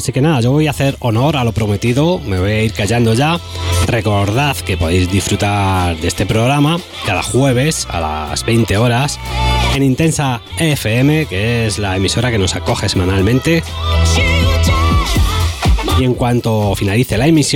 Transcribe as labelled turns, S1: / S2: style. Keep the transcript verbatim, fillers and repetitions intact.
S1: Así que nada, yo voy a hacer honor a lo prometido, me voy a ir callando ya. Recordad que podéis disfrutar de este programa cada jueves a las veinte horas en Intensa F M, que es la emisora que nos acoge semanalmente. Y en cuanto finalice la emisión,